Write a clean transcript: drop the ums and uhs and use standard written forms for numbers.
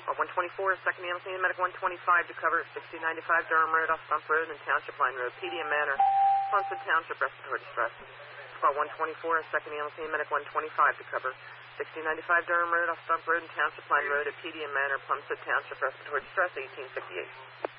124, second ambulance needed, medic 125 to cover 6095 Durham Road off Stump Road and Township Line Road, PD and Manor, Plumstead Township, respiratory distress. Spot 124, second ambulance needed, medic 125 to cover 6095 Durham Road off Stump Road and Township Line Road at PD and Manor, Plumstead Township, respiratory distress, 1858.